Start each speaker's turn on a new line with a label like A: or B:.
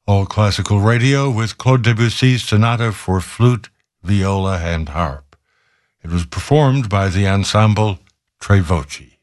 A: All Classical Radio with Claude Debussy's Sonata for Flute, Viola, and Harp. It was performed by the ensemble Tre Voci.